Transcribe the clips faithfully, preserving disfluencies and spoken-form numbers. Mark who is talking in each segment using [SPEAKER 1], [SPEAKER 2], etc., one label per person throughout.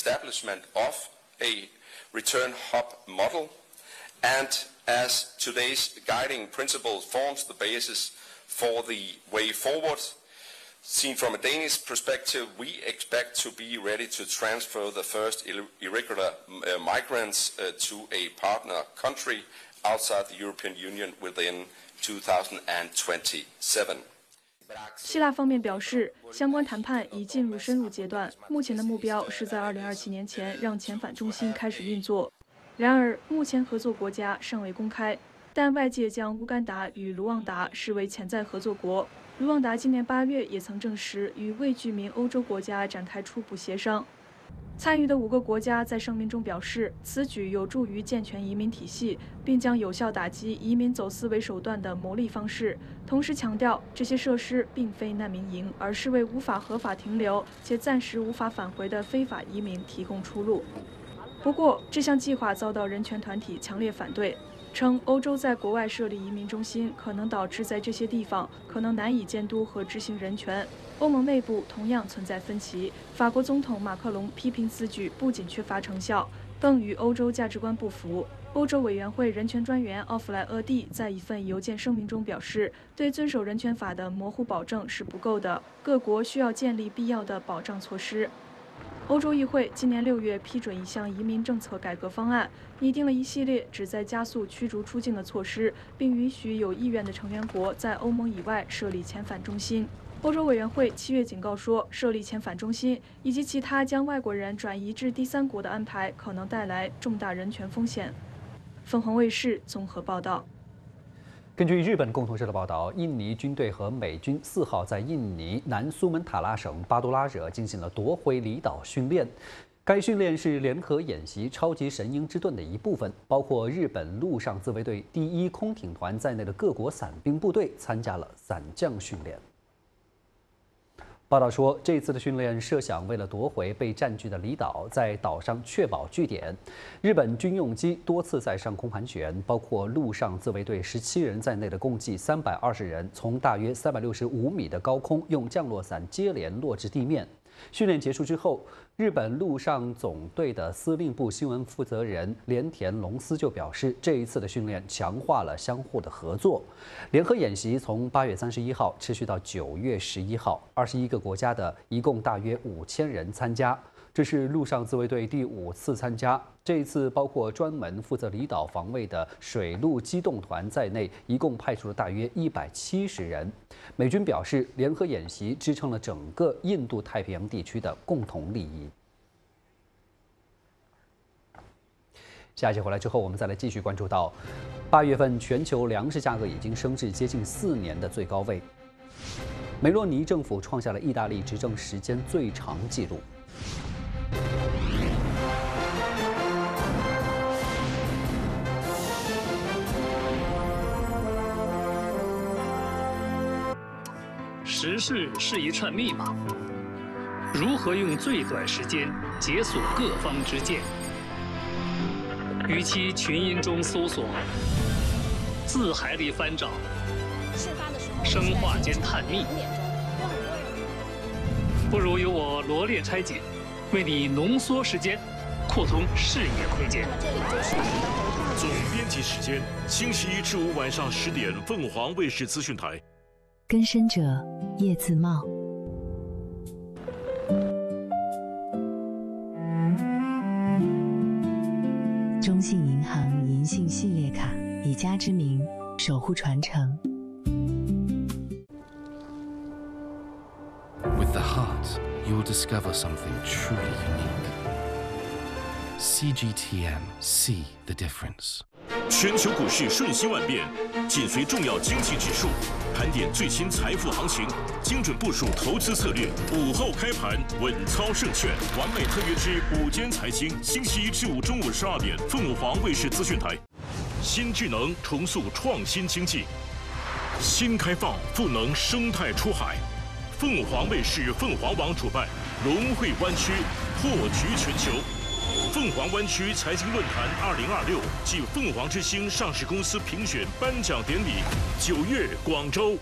[SPEAKER 1] establishment of a return hub model, and as today's guiding principle forms the basis for the way forward, seen from a Danish perspective, we expect to be ready to transfer the first irregular uh, migrants uh, to a partner country outside the European Union within two thousand twenty-seven.
[SPEAKER 2] 希腊方面表示，相关谈判已进入深入阶段，目前的目标是在二零二七年前让遣返中心开始运作。然而，目前合作国家尚未公开，但外界将乌干达与卢旺达视为潜在合作国。卢旺达今年八月也曾证实与未具名欧洲国家展开初步协商。参与的五个国家在声明中表示，此举有助于健全移民体系，并将有效打击移民走私为手段的牟利方式。同时强调，这些设施并非难民营，而是为无法合法停留且暂时无法返回的非法移民提供出路。不过，这项计划遭到人权团体强烈反对，称欧洲在国外设立移民中心可能导致在这些地方可能难以监督和执行人权。欧盟内部同样存在分歧。法国总统马克龙批评此举不仅缺乏成效，更与欧洲价值观不符。欧洲委员会人权专员奥弗莱厄蒂在一份邮件声明中表示，对遵守人权法的模糊保证是不够的，各国需要建立必要的保障措施。欧洲议会今年六月批准一项移民政策改革方案，拟定了一系列旨在加速驱逐出境的措施，并允许有意愿的成员国在欧盟以外设立遣返中心。欧洲委员会七月警告说，设立遣返中心以及其他将外国人转移至第三国的安排可能带来重大人权风险。凤凰卫视综合报道。
[SPEAKER 3] 根据日本共同社的报道，印尼军队和美军四号在印尼南苏门答腊省巴多拉惹进行了夺回离岛训练。该训练是联合演习超级神鹰之盾的一部分，包括日本陆上自卫队第一空挺团在内的各国伞兵部队参加了伞降训练。报道说，这次的训练设想为了夺回被占据的离岛，在岛上确保据点。日本军用机多次在上空盘旋，包括陆上自卫队十七人在内的共计三百二十人，从大约三百六十五米的高空用降落伞接连落至地面。训练结束之后，日本陆上总队的司令部新闻负责人连田龙司就表示，这一次的训练强化了相互的合作。联合演习从八月三十一号持续到九月十一号，二十一个国家的一共大约五千人参加。这是陆上自卫队第五次参加，这一次包括专门负责离岛防卫的水陆机动团在内，一共派出了大约一百七十人。美军表示，联合演习支撑了整个印度太平洋地区的共同利益。下一节回来之后，我们再来继续关注到，八月份全球粮食价格已经升至接近四年的最高位。梅洛尼政府创下了意大利执政时间最长纪录。
[SPEAKER 4] 时事是一串密码，如何用最短时间解锁各方之见？与其群音中搜索，字海里翻找，生化间探秘，不如由我罗列拆解，为你浓缩时间，扩通视野空间。
[SPEAKER 5] 总编辑时间：星期一至五晚上十点，凤凰卫视资讯台。
[SPEAKER 6] 更深者叶自茂。中信银行银杏系列卡，以家之名守护传承。
[SPEAKER 7] With the heart, you will discover something truly unique. C G T M, see the difference.
[SPEAKER 5] 全球股市瞬息万变，紧随重要经济指数，盘点最新财富行情，精准部署投资策略。午后开盘，稳操胜券，完美特约之午间财经，星期一至五中午十二点，凤凰卫视资讯台。新智能重塑创新经济，新开放赋能生态出海。凤凰卫视、凤凰网主办，龙汇湾区破局全球。凤凰湾区财经论坛二零二六暨凤凰之星上市公司评选颁奖典礼，九月广州。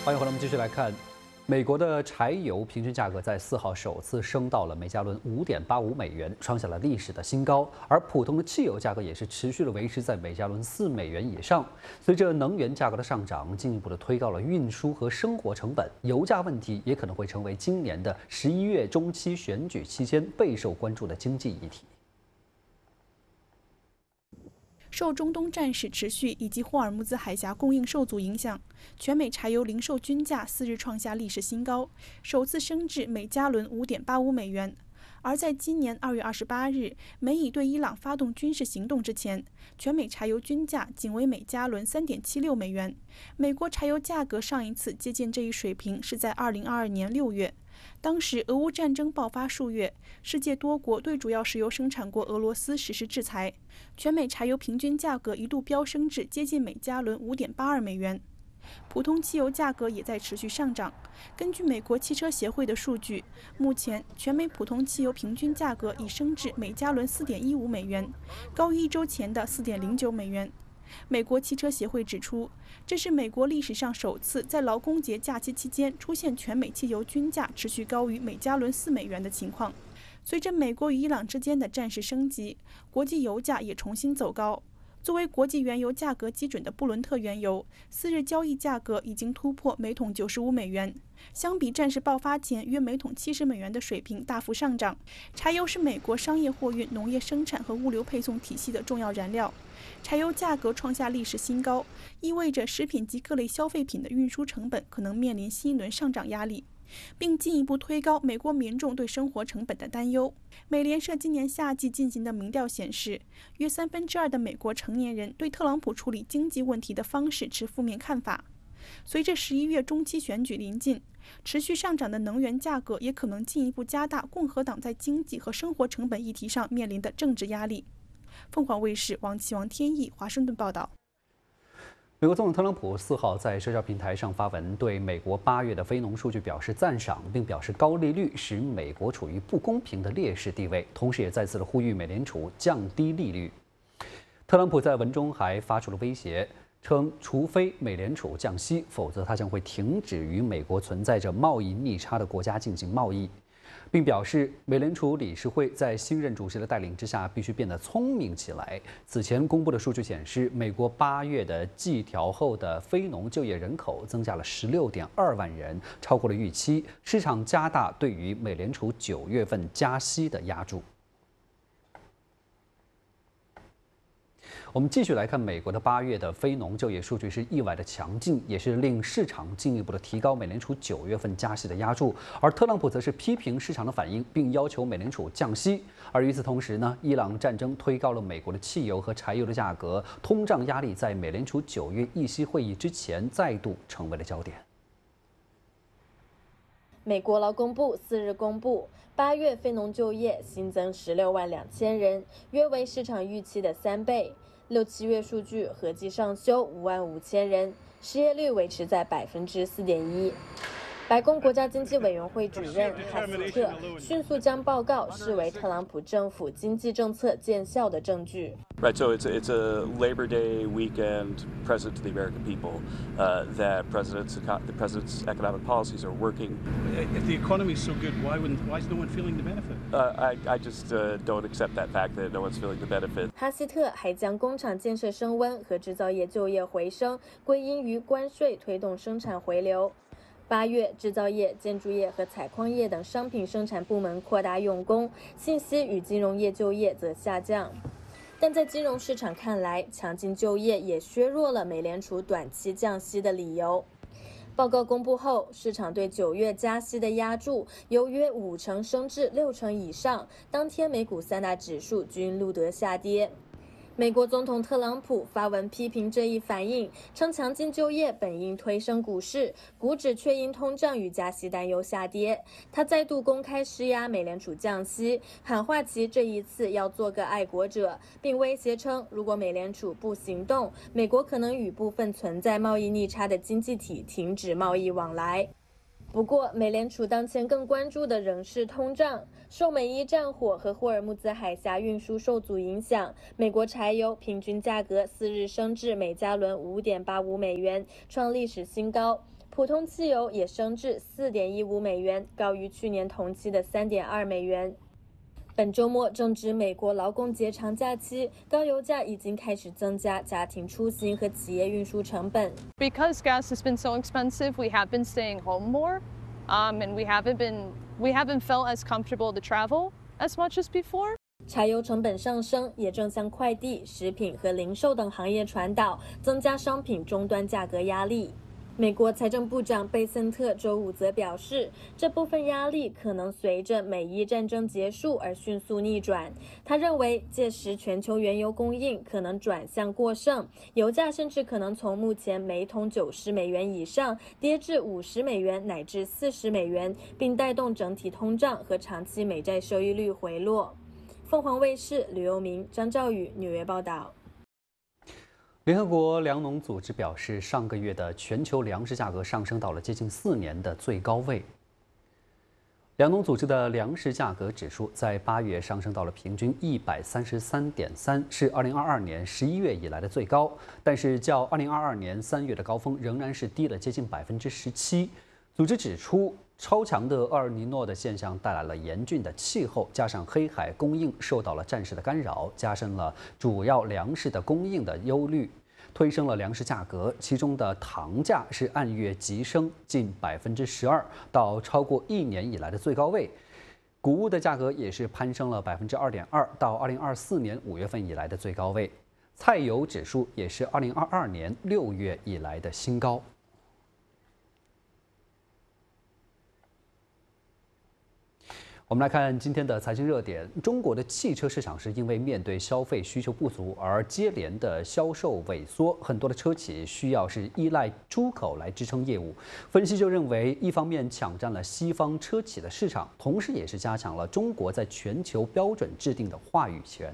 [SPEAKER 3] 欢迎回来，我们继续来看，美国的柴油平均价格在四号首次升到了每加仑五点八五美元，创下了历史的新高。而普通的汽油价格也是持续的维持在每加仑四美元以上。随着能源价格的上涨，进一步的推高了运输和生活成本，油价问题也可能会成为今年的十一月中期选举期间备受关注的经济议题。
[SPEAKER 2] 受中东战事持续以及霍尔木兹海峡供应受阻影响，全美柴油零售均价四日创下历史新高，首次升至每加仑五点八五美元。而在今年二月二十八日，美以对伊朗发动军事行动之前，全美柴油均价仅为每加仑三点七六美元。美国柴油价格上一次接近这一水平是在二零二二年六月。当时俄乌战争爆发数月，世界多国对主要石油生产国俄罗斯实施制裁，全美柴油平均价格一度飙升至接近每加仑五点八二美元。普通汽油价格也在持续上涨。根据美国汽车协会的数据，目前全美普通汽油平均价格已升至每加仑四点一五美元，高于一周前的四点零九美元。美国汽车协会指出，这是美国历史上首次在劳工节假期期间出现全美汽油均价持续高于每加仑四美元的情况。随着美国与伊朗之间的战事升级，国际油价也重新走高。作为国际原油价格基准的布伦特原油，四日交易价格已经突破每桶九十五美元，相比战事爆发前约每桶七十美元的水平大幅上涨。柴油是美国商业货运、农业生产和物流配送体系的重要燃料。柴油价格创下历史新高，意味着食品及各类消费品的运输成本可能面临新一轮上涨压力，并进一步推高美国民众对生活成本的担忧。美联社今年夏季进行的民调显示，约三分之二的美国成年人对特朗普处理经济问题的方式持负面看法。随着十一月中期选举临近，持续上涨的能源价格也可能进一步加大共和党在经济和生活成本议题上面临的政治压力。凤凰卫视王启王天意华盛顿报道。
[SPEAKER 3] 美国总统特朗普四号在社交平台上发文，对美国八月的非农数据表示赞赏，并表示高利率使美国处于不公平的劣势地位，同时也再次的呼吁美联储降低利率。特朗普在文中还发出了威胁，称除非美联储降息，否则他将会停止与美国存在着贸易逆差的国家进行贸易。并表示，美联储理事会在新任主席的带领之下，必须变得聪明起来。此前公布的数据显示，美国八月的季调后的非农就业人口增加了十六点二万人，超过了预期。市场加大对于美联储九月份加息的压注。我们继续来看美国的八月的非农就业数据是意外的强劲，也是令市场进一步的提高美联储九月份加息的压注。而特朗普则是批评市场的反应，并要求美联储降息。而与此同时呢，伊朗战争推高了美国的汽油和柴油的价格，通胀压力在美联储九月议息会议之前再度成为了焦点。
[SPEAKER 8] 美国劳工部四日公布，八月非农就业新增十六万两千人，约为市场预期的三倍。六七月数据合计上修五万五千人，失业率维持在百分之四点一。白宫国家经济委员会主任哈斯特迅速将报告视为特朗普政府经济政策见效的证据。
[SPEAKER 9] Right, so it's a, it's a Labor Day weekend present to the American people uh, that president's the president's economic policies are working.
[SPEAKER 10] If the economy is so good, why wouldn't why is no one feeling the benefit?
[SPEAKER 9] Uh, I I just uh, don't accept that fact that no one's feeling the benefit.
[SPEAKER 8] 哈斯特还将工厂建设升温和制造业就业回升归因于关税推动生产回流。八月，制造业、建筑业和采矿业等商品生产部门扩大用工，信息与金融业就业则下降。但在金融市场看来，强劲就业也削弱了美联储短期降息的理由。报告公布后，市场对九月加息的压注由约五成升至六成以上，当天美股三大指数均录得下跌。美国总统特朗普发文批评这一反应，称强劲就业本应推升股市，股指却因通胀与加息担忧下跌。他再度公开施压美联储降息，喊话其这一次要做个爱国者，并威胁称，如果美联储不行动，美国可能与部分存在贸易逆差的经济体停止贸易往来。不过，美联储当前更关注的仍是通胀。受美伊战火和霍尔木兹海峡运输受阻影响，美国柴油平均价格四日升至每加仑五点八五美元，创历史新高。 普通汽油也升至 四点一五美元，高于去年同期的 三点二美元。本周末正值美国劳工节长假期，高油价已经开始增加家庭出行和企业运输成本。
[SPEAKER 11] Because gas has been so expensive, we have been staying home more, um, and we haven't been we haven't felt as comfortable to travel as much as before.
[SPEAKER 8] 柴油成本上升，也正向快递、食品和零售等行业传导，增加商品终端价格压力。美国财政部长贝森特周五则表示，这部分压力可能随着美伊战争结束而迅速逆转。他认为，届时全球原油供应可能转向过剩，油价甚至可能从目前每桶九十美元以上跌至五十美元乃至四十美元，并带动整体通胀和长期美债收益率回落。凤凰卫视吕佑明、张兆宇纽约报道。
[SPEAKER 3] 联合国粮农组织表示，上个月的全球粮食价格上升到了接近四年的最高位。粮农组织的粮食价格指数在八月上升到了平均一百三十三点三，是二零二二年十一月以来的最高，但是较二零二二年三月的高峰仍然是低了接近百分之十七。组织指出，超强的厄尔尼诺的现象带来了严峻的气候，加上黑海供应受到了战事的干扰，加深了主要粮食的供应的忧虑，推升了粮食价格。其中的糖价是按月急升近百分之十二，到超过一年以来的最高位。谷物的价格也是攀升了百分之二点二，到二零二四年五月份以来的最高位。菜油指数也是二零二二年六月以来的新高。我们来看今天的财经热点。中国的汽车市场是因为面对消费需求不足而接连的销售萎缩，很多的车企需要是依赖出口来支撑业务。分析就认为，一方面抢占了西方车企的市场，同时也是加强了中国在全球标准制定的话语权。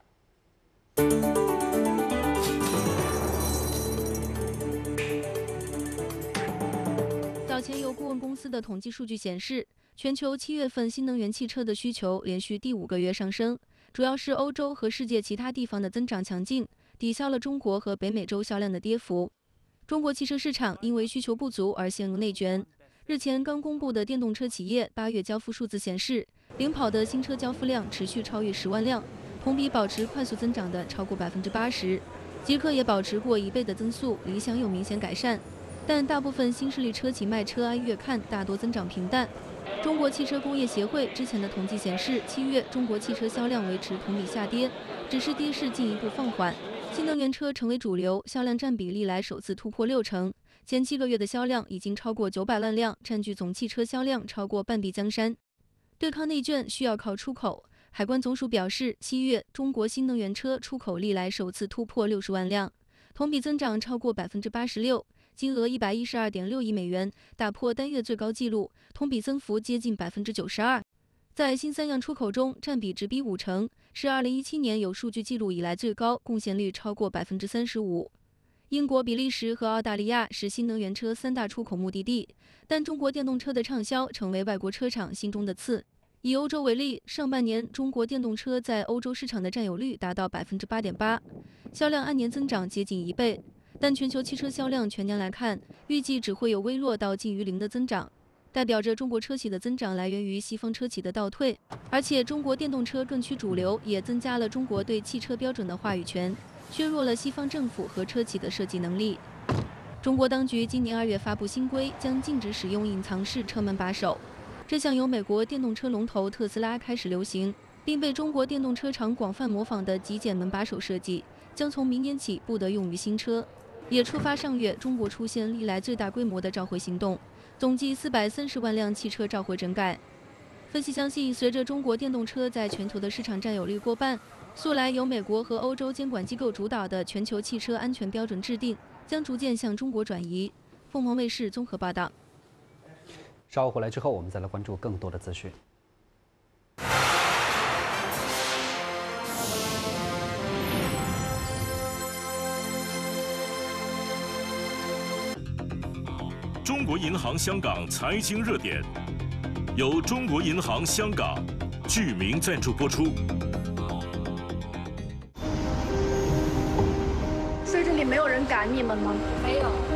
[SPEAKER 12] 早前有顾问公司的统计数据显示，全球七月份新能源汽车的需求连续第五个月上升，主要是欧洲和世界其他地方的增长强劲，抵消了中国和北美洲销量的跌幅。中国汽车市场因为需求不足而陷入内卷。日前刚公布的电动车企业八月交付数字显示，领跑的新车交付量持续超越十万辆，同比保持快速增长的超过百分之八十，极客也保持过一倍的增速，理想有明显改善。但大部分新势力车企卖车按月看，大多增长平淡。中国汽车工业协会之前的统计显示，七月中国汽车销量维持同比下跌，只是跌势进一步放缓。新能源车成为主流，销量占比历来首次突破六成。前七个月的销量已经超过九百万辆，占据总汽车销量超过半壁江山。对抗内卷需要靠出口。海关总署表示，七月中国新能源车出口历来首次突破六十万辆，同比增长超过百分之八十六。金额一百一十二点六亿美元，打破单月最高纪录，同比增幅接近百分之九十二。在新三样出口中，占比直逼五成，是二零一七年有数据记录以来最高，贡献率超过百分之三十五。英国、比利时和澳大利亚是新能源车三大出口目的地，但中国电动车的畅销成为外国车厂心中的刺。以欧洲为例，上半年中国电动车在欧洲市场的占有率达到百分之八点八，销量按年增长接近一倍。但全球汽车销量全年来看，预计只会有微弱到近于零的增长，代表着中国车企的增长来源于西方车企的倒退，而且中国电动车更趋主流，也增加了中国对汽车标准的话语权，削弱了西方政府和车企的设计能力。中国当局今年二月发布新规，将禁止使用隐藏式车门把手，这项由美国电动车龙头特斯拉开始流行，并被中国电动车厂广泛模仿的极简门把手设计，将从明年起不得用于新车。也触发上月中国出现历来最大规模的召回行动，总计四百三十万辆汽车召回整改。分析相信，随着中国电动车在全球的市场占有率过半，素来由美国和欧洲监管机构主导的全球汽车安全标准制定将逐渐向中国转移。凤凰卫视综合报道。
[SPEAKER 3] 稍后回来之后，我们再来关注更多的资讯。
[SPEAKER 5] 中国银行香港财经热点，由中国银行香港居民赞助播出。
[SPEAKER 13] 所以这里没有人赶你们吗？没有。